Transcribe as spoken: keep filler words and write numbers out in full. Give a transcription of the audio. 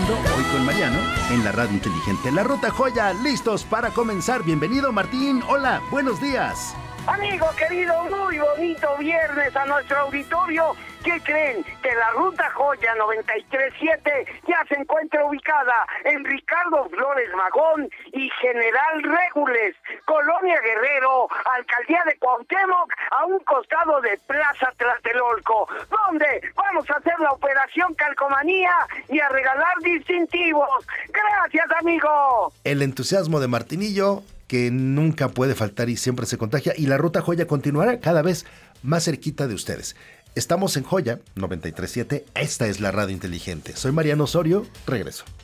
escuchando Hoy con Mariano en la Radio Inteligente. La Ruta Joya, listos para comenzar. Bienvenido, Martín. Hola, buenos días. Amigo querido, muy bonito viernes a nuestro auditorio. ¿Qué creen? Que la Ruta Joya noventa y tres punto siete ya se encuentra ubicada en Ricardo Flores Magón y General Régules, Colonia Guerrero, Alcaldía de Cuauhtémoc, a un costado de Plaza Tlatelolco, donde vamos a hacer la operación Calcomanía y a regalar distintivos. Gracias, amigo. El entusiasmo de Martinillo, que nunca puede faltar y siempre se contagia, y la Ruta Joya continuará cada vez más cerquita de ustedes. Estamos en Joya noventa y tres punto siete, esta es la Radio Inteligente. Soy Mariano Osorio, regreso.